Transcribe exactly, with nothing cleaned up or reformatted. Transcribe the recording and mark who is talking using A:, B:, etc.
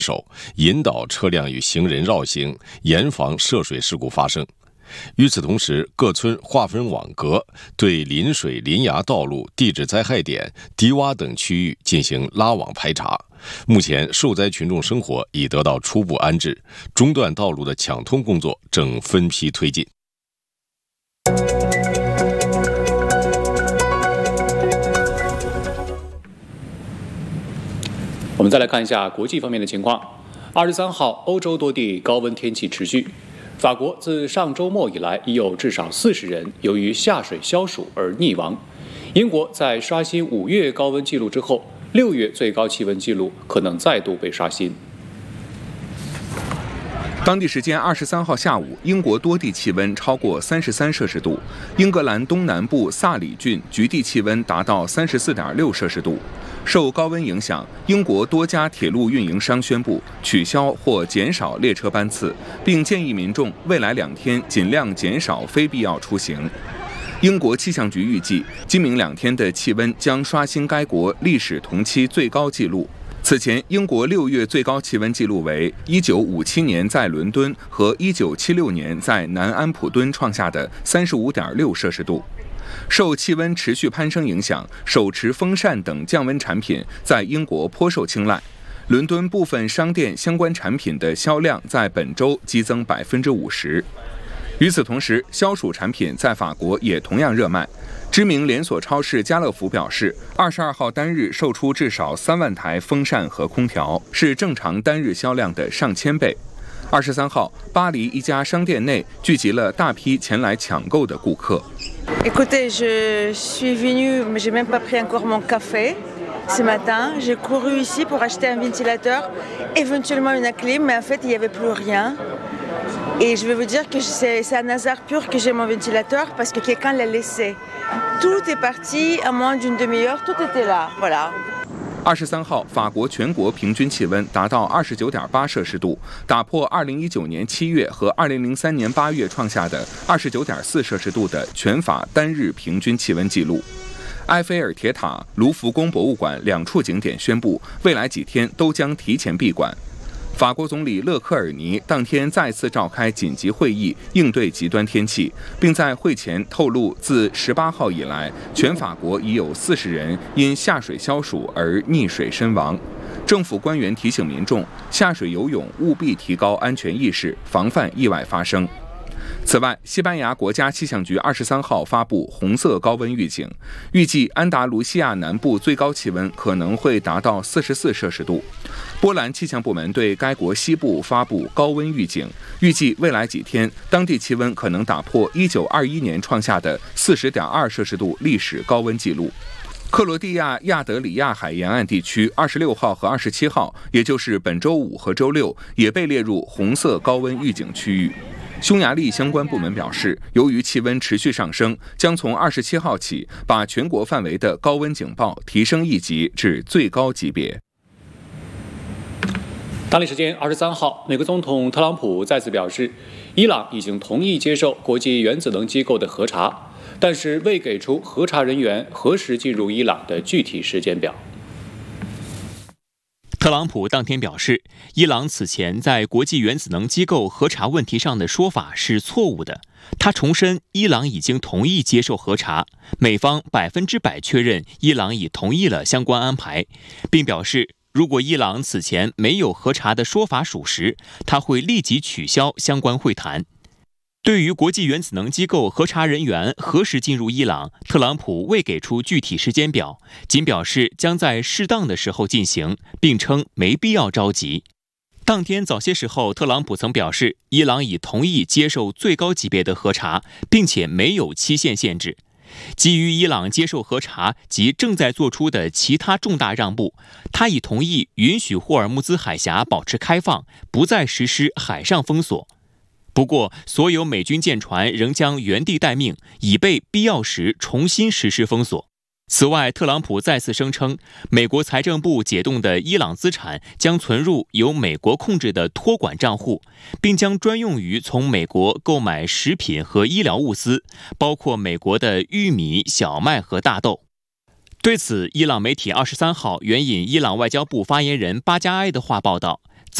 A: 手，引导车辆与行人绕行，严防涉水事故发生。与此同时，各村划分网格，对临水临崖道路、地质灾害点、低洼等区域进行拉网排查。目前，受灾群众生活已得到初步安置，中段道路的抢通工作正分批推进。
B: 我们再来看一下国际方面的情况。二十三号，欧洲多地高温天气持续。法国自上周末以来，已有至少四十人由于下水消暑而溺亡。英国在刷新五月高温纪录之后，六月最高气温纪录可能再度被刷新。
C: 当地时间二十三号下午，英国多地气温超过三十三摄氏度，英格兰东南部萨里郡局地气温达到三十四点六摄氏度。受高温影响，英国多家铁路运营商宣布取消或减少列车班次，并建议民众未来两天尽量减少非必要出行。英国气象局预计，今明两天的气温将刷新该国历史同期最高纪录。此前，英国六月最高气温纪录为一九五七年在伦敦和一九七六年在南安普敦创下的三十五点六摄氏度。受气温持续攀升影响，手持风扇等降温产品在英国颇受青睐。伦敦部分商店相关产品的销量在本周激增百分之五十。与此同时，消暑产品在法国也同样热卖。知名连锁超市家乐福表示，二十二号单日售出至少三万台风扇和空调，是正常单日销量的上千倍。二十三号，巴黎一家商店内聚集了大批前来抢购的顾客。
D: Écoutez, je suis venue, mais j'ai même pas pris encore mon café. Ce matin, j'ai couru ici pour acheter un ventilateur, éventuellement une clim, mais en fait, il n'y avait plus rien. Et je vais vous dire que c'est, c'est un hasard pur que j'ai mon ventilateur parce que quelqu'un l'a laissé. Tout est parti à moins d'une demi-heure, tout était là, voilà.
C: 二十三号，法国全国平均气温达到二十九点八摄氏度，打破二零一九年七月和二零零三年八月创下的二十九点四摄氏度的全法单日平均气温纪录。埃菲尔铁塔、卢浮宫博物馆两处景点宣布，未来几天都将提前闭馆。法国总理勒克尔尼当天再次召开紧急会议，应对极端天气，并在会前透露，自十八号以来，全法国已有四十人因下水消暑而溺水身亡。政府官员提醒民众，下水游泳务必提高安全意识，防范意外发生。此外，西班牙国家气象局二十三号发布红色高温预警，预计安达卢西亚南部最高气温可能会达到四十四摄氏度。波兰气象部门对该国西部发布高温预警，预计未来几天当地气温可能打破一九二一年创下的四十点二摄氏度历史高温纪录。克罗地亚亚德里亚海沿岸地区二十六号和二十七号，也就是本周五和周六，也被列入红色高温预警区域。匈牙利相关部门表示，由于气温持续上升，将从二十七号起把全国范围的高温警报提升一级至最高级别。
B: 当地时间二十三号，美国总统特朗普再次表示，伊朗已经同意接受国际原子能机构的核查，但是未给出核查人员何时进入伊朗的具体时间表。
E: 特朗普当天表示，伊朗此前在国际原子能机构核查问题上的说法是错误的。他重申，伊朗已经同意接受核查，美方百分之百确认伊朗已同意了相关安排，并表示，如果伊朗此前没有核查的说法属实，他会立即取消相关会谈。对于国际原子能机构核查人员何时进入伊朗，特朗普未给出具体时间表，仅表示将在适当的时候进行，并称没必要着急。当天早些时候，特朗普曾表示，伊朗已同意接受最高级别的核查，并且没有期限限制。基于伊朗接受核查及正在做出的其他重大让步，他已同意允许霍尔木兹海峡保持开放，不再实施海上封锁。不过，所有美军舰船仍将原地待命，以备必要时重新实施封锁。此外，特朗普再次声称，美国财政部解冻的伊朗资产将存入由美国控制的托管账户，并将专用于从美国购买食品和医疗物资，包括美国的玉米、小麦和大豆。对此，伊朗媒体二十三号援引伊朗外交部发言人巴加埃的话报道，